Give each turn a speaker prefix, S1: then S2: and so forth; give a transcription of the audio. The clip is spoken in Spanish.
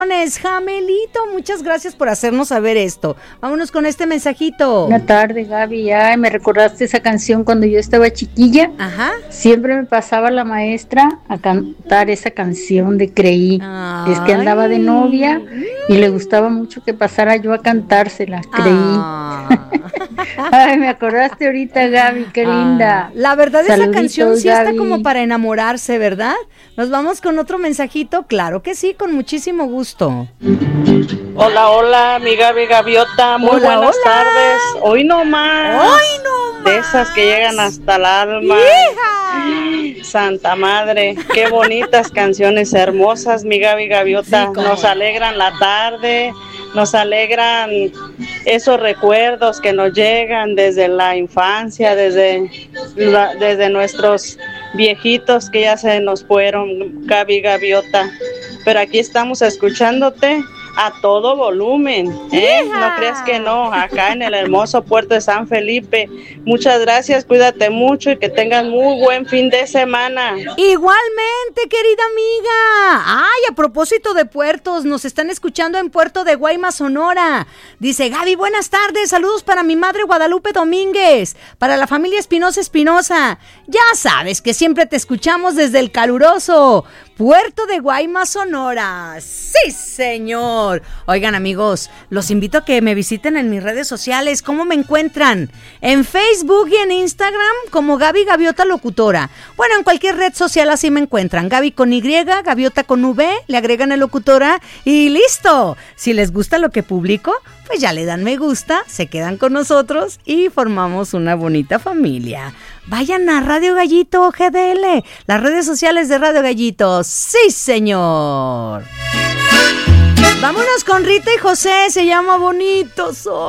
S1: Jamelito, muchas gracias por hacernos saber esto. Vámonos con este mensajito.
S2: Buenas tardes, Gaby. Ay, me recordaste esa canción cuando yo estaba chiquilla.
S1: Ajá.
S2: Siempre me pasaba la maestra a cantar esa canción de Creí.
S1: Ay.
S2: Es que andaba de novia y le gustaba mucho que pasara yo a cantársela. Creí. Ay, me acordaste ahorita, Gaby, qué linda.
S1: La verdad,
S2: Saluditos,
S1: esa canción sí
S2: Gaby.
S1: está como para enamorarse, ¿verdad? Nos vamos con otro mensajito. Claro que sí, con muchísimo gusto.
S3: Hola, mi Gaby Gaviota, muy
S1: Hola,
S3: buenas
S1: hola.
S3: tardes. Hoy no más.
S1: ¡Hoy no más!
S3: De esas que llegan hasta el alma.
S1: ¡Hija!
S3: Santa Madre, qué bonitas canciones hermosas, mi Gaby Gaviota.
S1: Sí, cómo
S3: Nos
S1: no.
S3: alegran la tarde, nos alegran esos recuerdos que nos llegan desde la infancia, desde nuestros viejitos que ya se nos fueron, Gaby Gaviota. Pero aquí estamos escuchándote a todo volumen, ¿eh?
S1: ¡Hija!
S3: No creas que no, acá en el hermoso puerto de San Felipe. Muchas gracias, cuídate mucho y que tengas muy buen fin de semana.
S1: Igualmente, querida amiga. Ay, a propósito de puertos, nos están escuchando en Puerto de Guaymas, Sonora. Dice Gaby, buenas tardes, saludos para mi madre Guadalupe Domínguez, para la familia Espinosa. Ya sabes que siempre te escuchamos desde el caluroso Puerto de Guaymas, Sonora. ¡Sí, señor! Oigan, amigos, los invito a que me visiten en mis redes sociales. ¿Cómo me encuentran? En Facebook y en Instagram como Gaby Gaviota Locutora. Bueno, en cualquier red social así me encuentran. Gaby con Y, Gaviota con V, le agregan el locutora y ¡listo! Si les gusta lo que publico, pues ya le dan me gusta, se quedan con nosotros y formamos una bonita familia. Vayan a Radio Gallito GDL, las redes sociales de Radio Gallito. ¡Sí, señor! Vámonos con Rita y José, se llama Bonito Soy.